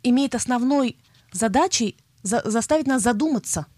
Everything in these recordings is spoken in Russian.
имеет основной задачей заставить нас задуматься.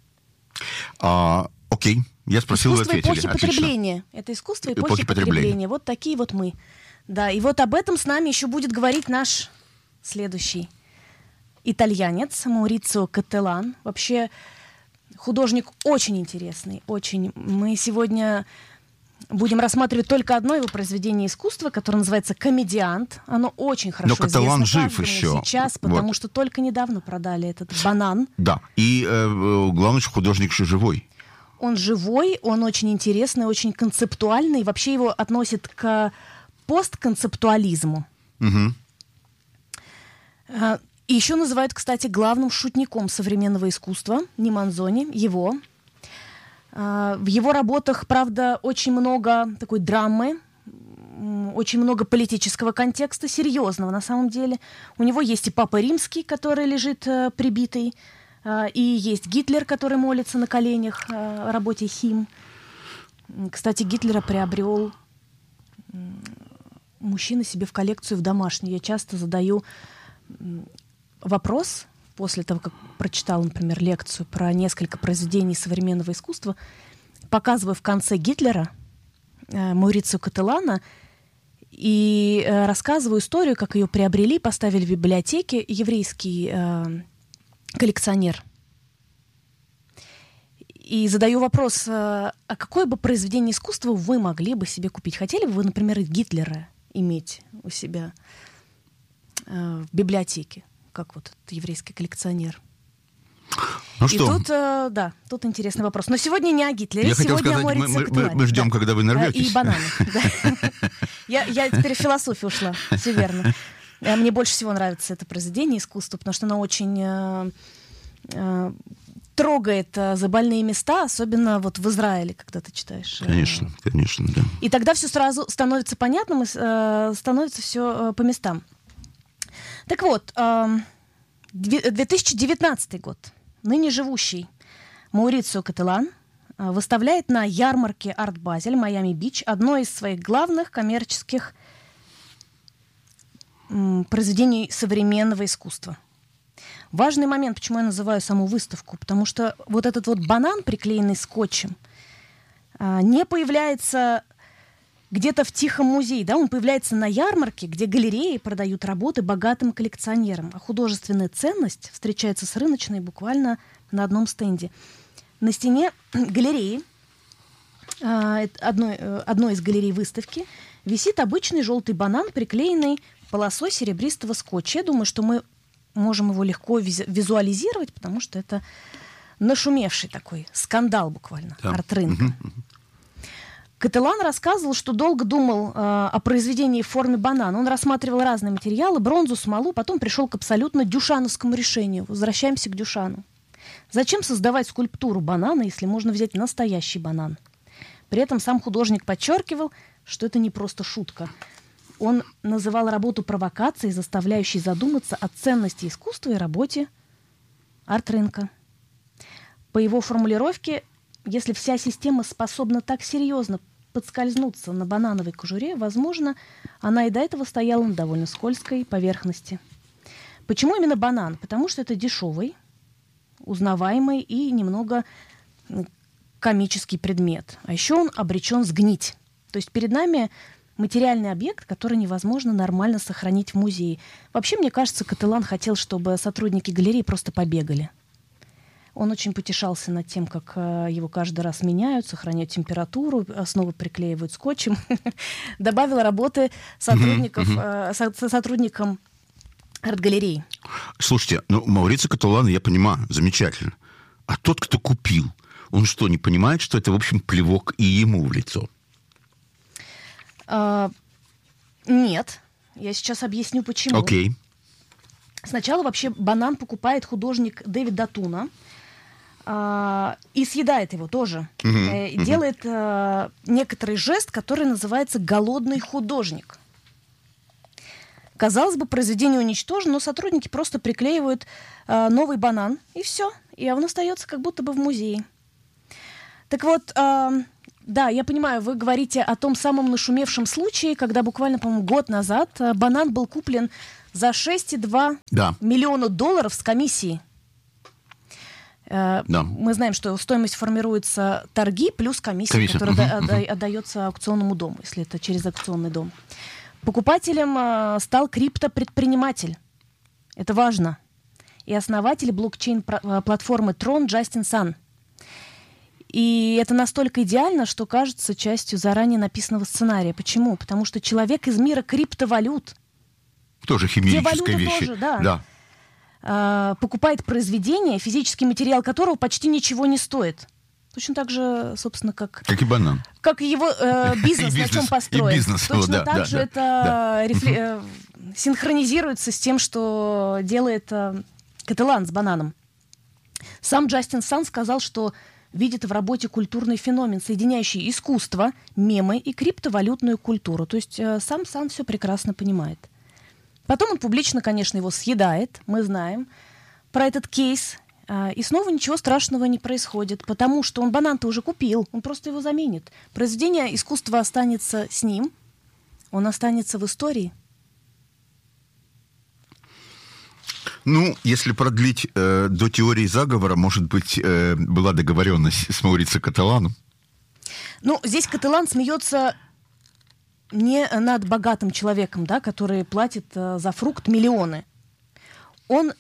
Окей, я спросил, вы ответили. Искусство эпохи потребления. Это искусство эпохи потребления. Вот такие вот мы. Да, и вот об этом с нами еще будет говорить наш следующий итальянец Маурицио Кателан. Вообще художник очень интересный, очень. Мы сегодня будем рассматривать только одно его произведение искусства, которое называется «Комедиант». Оно очень хорошо известно. Но Кателан жив еще. Сейчас, потому что только недавно продали этот банан. Да, и главное, что художник еще живой. Он живой, он очень интересный, очень концептуальный. Вообще его относят к постконцептуализму. Угу. И еще называют, кстати, главным шутником современного искусства, не Манзони, его. В его работах, правда, очень много такой драмы, очень много политического контекста, серьезного на самом деле. У него есть и Папа Римский, который лежит прибитый, и есть Гитлер, который молится на коленях в работе «Хим». Кстати, Гитлера приобрел мужчина себе в коллекцию в домашнюю. Я часто задаю вопрос после того, как прочитал, например, лекцию про несколько произведений современного искусства, показываю в конце Гитлера, Маурицио Кателана, и рассказываю историю, как ее приобрели, поставили в библиотеке еврейский коллекционер. И задаю вопрос, а какое бы произведение искусства вы могли бы себе купить? Хотели бы вы, например, Гитлера иметь у себя в библиотеке, как вот этот еврейский коллекционер? Ну и что? Тут интересный вопрос. Но сегодня не о Гитлере, я сегодня хотел сказать, о Маурицио Кателане. мы ждем, когда вы нарветесь. И бананы. Я теперь в философию ушла, все верно. Мне больше всего нравится это произведение искусства, потому что оно очень трогает за больные места, особенно вот в Израиле, когда ты читаешь. Конечно, да. И тогда все сразу становится понятным, и становится все по местам. Так вот, 2019 год. Ныне живущий Маурицио Кателан выставляет на ярмарке Арт Базель, Майами-Бич, одно из своих главных коммерческих произведений современного искусства. Важный момент, почему я называю саму выставку, потому что вот этот вот банан, приклеенный скотчем, не появляется где-то в тихом музее, да, он появляется на ярмарке, где галереи продают работы богатым коллекционерам, а художественная ценность встречается с рыночной буквально на одном стенде. На стене галереи, одной из галерей выставки, висит обычный желтый банан, приклеенный полосой серебристого скотча. Я думаю, что мы можем его легко визуализировать, потому что это нашумевший такой скандал буквально, да. Арт-рынка. Кателан рассказывал, что долго думал о произведении в форме банана. Он рассматривал разные материалы, бронзу, смолу, потом пришел к абсолютно дюшановскому решению. Возвращаемся к Дюшану. Зачем создавать скульптуру банана, если можно взять настоящий банан? При этом сам художник подчеркивал, что это не просто шутка. Он называл работу провокацией, заставляющей задуматься о ценности искусства и работе арт-рынка. По его формулировке, если вся система способна так серьезно подскользнуться на банановой кожуре, возможно, она и до этого стояла на довольно скользкой поверхности. Почему именно банан? Потому что это дешевый, узнаваемый и немного комический предмет. А еще он обречен сгнить. То есть перед нами материальный объект, который невозможно нормально сохранить в музее. Вообще, мне кажется, Кателан хотел, чтобы сотрудники галереи просто побегали. Он очень потешался над тем, как его каждый раз меняют, сохраняют температуру, снова приклеивают скотчем. Добавил работы сотрудникам арт-галерей. Слушайте, Маурицио Кателан, я понимаю, замечательно. А тот, кто купил, он что, не понимает, что это, в общем, плевок и ему в лицо? Нет. Я сейчас объясню, почему. Окей. Сначала вообще банан покупает художник Дэвид Датуна и съедает его тоже. Делает некоторый жест, который называется «голодный художник». Казалось бы, произведение уничтожено, но сотрудники просто приклеивают новый банан, и все. И он остается как будто бы в музее. Так вот, да, я понимаю, вы говорите о том самом нашумевшем случае, когда буквально, по-моему, год назад банан был куплен за 6,2 миллиона долларов с комиссией. Мы знаем, что стоимость формируется торги плюс комиссия. Которая отдается аукционному дому, если это через аукционный дом. Покупателем стал криптопредприниматель. Это важно. И основатель блокчейн-платформы Tron Джастин Сан. И это настолько идеально, что кажется частью заранее написанного сценария. Почему? Потому что человек из мира криптовалют, тоже химерическая вещь. Тоже, да. Покупает произведение, физический материал которого почти ничего не стоит. Точно так же, собственно, как и банан. Как его бизнес, на чем построен. Точно так же это синхронизируется с тем, что делает Кателан с бананом. Сам Джастин Сан сказал, что видит в работе культурный феномен, соединяющий искусство, мемы и криптовалютную культуру. То есть сам Сан все прекрасно понимает. Потом он публично, конечно, его съедает, мы знаем про этот кейс. И снова ничего страшного не происходит, потому что он банан-то уже купил, он просто его заменит. Произведение искусства останется с ним, он останется в истории. Ну, если продлить до теории заговора, может быть, была договоренность с Маурицио Кателаном? Ну, здесь Кателан смеется не над богатым человеком, да, который платит за фрукт миллионы. Он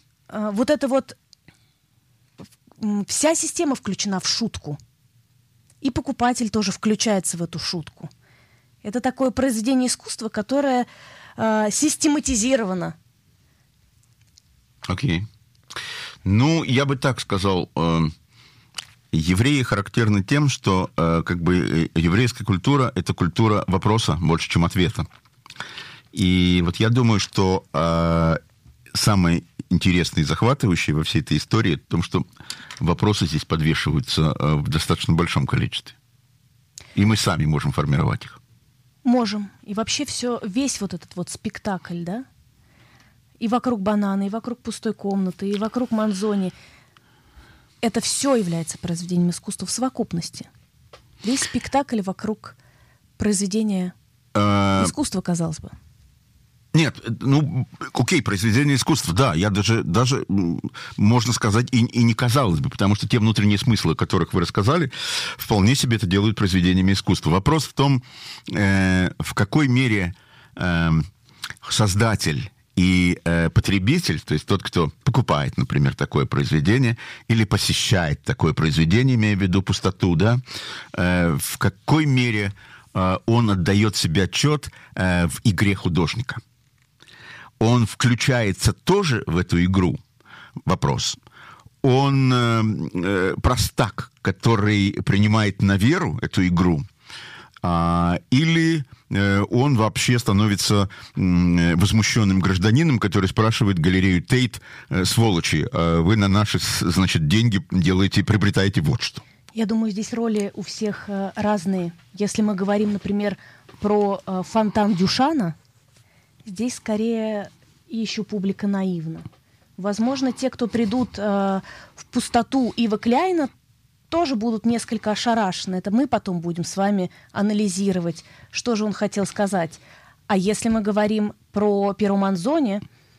вся система включена в шутку. И покупатель тоже включается в эту шутку. Это такое произведение искусства, которое систематизировано. Окей. Ну, я бы так сказал. Евреи характерны тем, что еврейская культура – это культура вопроса больше, чем ответа. И вот я думаю, что самое интересное и захватывающее во всей этой истории в том, что вопросы здесь подвешиваются в достаточно большом количестве. И мы сами можем формировать их. Можем. И вообще весь вот этот вот спектакль, да? И вокруг банана, и вокруг пустой комнаты, и вокруг Манзони. Это все является произведением искусства в совокупности. Весь спектакль вокруг произведения искусства, казалось бы. Нет, окей, произведение искусства, да, я даже можно сказать, и не казалось бы, потому что те внутренние смыслы, о которых вы рассказали, вполне себе это делают произведениями искусства. Вопрос в том, в какой мере создатель и потребитель, то есть тот, кто покупает, например, такое произведение, или посещает такое произведение, имея в виду пустоту, да, в какой мере он отдает себе отчет в игре художника. Он включается тоже в эту игру? Вопрос. Он простак, который принимает на веру эту игру? Или он вообще становится возмущенным гражданином, который спрашивает галерею Тейт: сволочи, вы на наши, значит, деньги приобретаете вот что. Я думаю, здесь роли у всех разные. Если мы говорим, например, про фонтан Дюшана, здесь скорее еще публика наивна. Возможно, те, кто придут в пустоту Ива Кляйна, тоже будут несколько ошарашены. Это мы потом будем с вами анализировать, что же он хотел сказать. А если мы говорим про Пьеро Манзони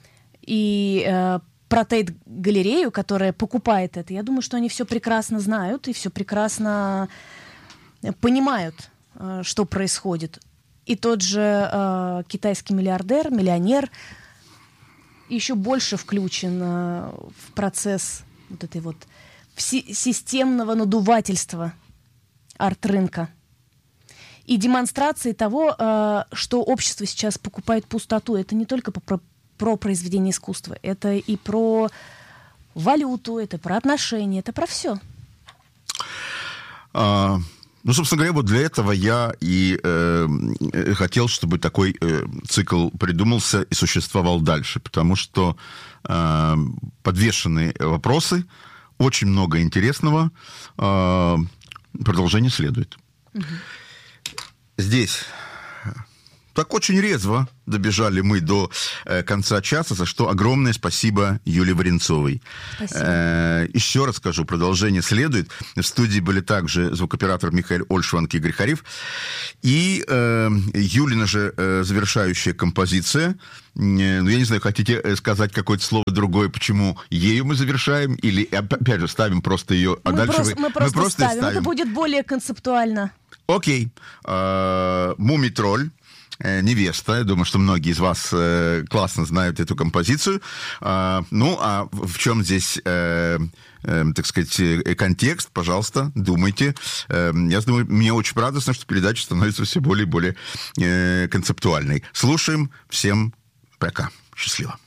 и про Тейт-галерею, которая покупает это, я думаю, что они все прекрасно знают и все прекрасно понимают, что происходит. И тот же китайский миллионер, еще больше включен в процесс вот этой вот системного надувательства арт-рынка и демонстрации того, что общество сейчас покупает пустоту. Это не только про произведение искусства, это и про валюту, это про отношения, это про все. Ну, собственно говоря, вот для этого я и хотел, чтобы такой цикл придумался и существовал дальше, потому что подвешенные вопросы, очень много интересного, продолжение следует. Угу. Здесь так очень резво добежали мы до конца часа, за что огромное спасибо Юлии Варенцовой. Еще раз скажу, продолжение следует. В студии были также звукооператор Михаил Ольшванг и Игорь Хариф. И Юлина же завершающая композиция. Ну, я не знаю, хотите сказать какое-то слово другое, почему ею мы завершаем, или, опять же, ставим просто ее, а дальше мы просто ставим. Это будет более концептуально. Окей. «Мумий-тролль», «Невеста». Я думаю, что многие из вас классно знают эту композицию. Ну, а в чем здесь, так сказать, контекст? Пожалуйста, думайте. Я думаю, мне очень радостно, что передача становится все более и более концептуальной. Слушаем. Всем пока. Счастливо.